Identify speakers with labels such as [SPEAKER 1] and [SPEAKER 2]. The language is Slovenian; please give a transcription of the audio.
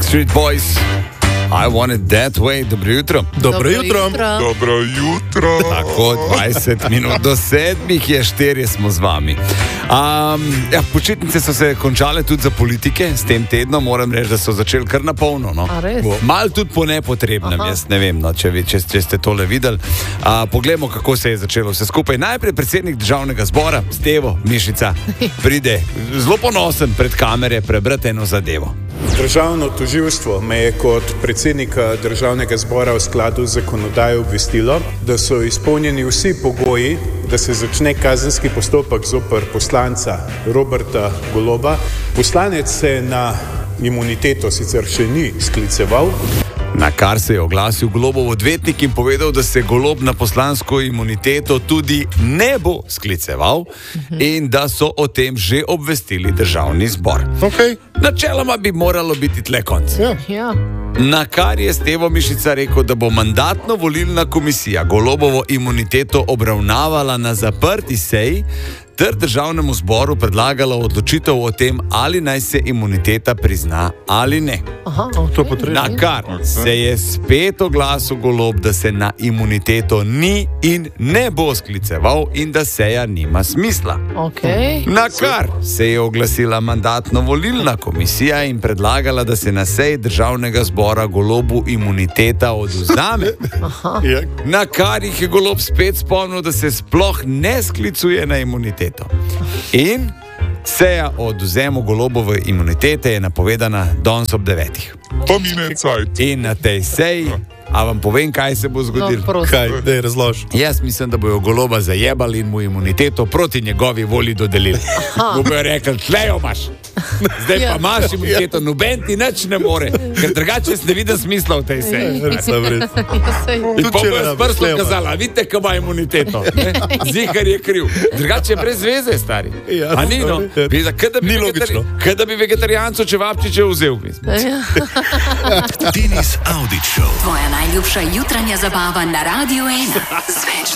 [SPEAKER 1] Backstreet Boys, I Want It That Way. Dobro jutro.
[SPEAKER 2] Dobro jutro.
[SPEAKER 3] Dobro jutro.
[SPEAKER 1] Tako, 20 minut do 7 je, 4 smo z vami. Počitnice so se končale tudi za politike. S tem tednom moram reči, da so začeli kar na polno. No? Mal tudi po nepotrebnem. Jaz ne vem, no, če ste tole videli. Poglejmo, kako se je začelo vse skupaj. Najprej predsednik državnega zbora, Stevo Mišica, pride zelo ponosen pred kamere prebrati eno zadevo.
[SPEAKER 4] Državno tožilstvo me je kot predsednika državnega zbora v skladu z zakonodajo obvestilo, da so izpolnjeni vsi pogoji, da se začne kazenski postopek zoper poslanca Roberta Goloba. Poslanec se na imuniteto sicer še ni skliceval.
[SPEAKER 1] Na kar se je oglasil Golobov odvetnik in povedal, da se Golob na poslansko imuniteto tudi ne bo skliceval in da so o tem že obvestili državni zbor. Načeloma bi moralo biti tle konc.
[SPEAKER 2] Ja.
[SPEAKER 1] Na kar je Stevo Mišica rekel, da bo mandatno-volilna komisija Golobovo imuniteto obravnavala na zaprti seji ter državnemu zboru predlagala odločitev o tem, ali naj se imuniteta prizna ali ne. Na kar se je spet oglasil Golob, da se na imuniteto ni in ne bo skliceval in da seja nima smisla. Na kar se je oglasila mandatno-volilna komisija in predlagala, da se na seji državnega zbora Golobu imuniteta odvzame. Na kar jih je Golob spet spomnil, da se sploh ne sklicuje na imuniteto. In seja o odvzemu Golobove imunitete je napovedana danes ob 9.
[SPEAKER 3] Pa mine cajt.
[SPEAKER 1] In na tej seji, a vam povem, kaj se bo zgodilo?
[SPEAKER 2] Kaj, daj razloži.
[SPEAKER 1] Jaz mislim, da bojo Goloba zajebali in mu imuniteto proti njegovi volji dodelili. Mu bojo rekli, tlejo imaš. Zdaj pa imaš imuniteto, noben ti nič ne more, ker drugače ne vidim smisla v tej seji. In pa bojo s prstom kazala, vidite, kaj ima imuniteto. Zihar je kriv. Drugače je brez veze, stari. A ni, no? Ni logično. Kaj da bi vegetarijancu čevapčiče vzel.
[SPEAKER 5] Denis Audić Show. Tvoja najljubša jutranja zabava na Radio 1.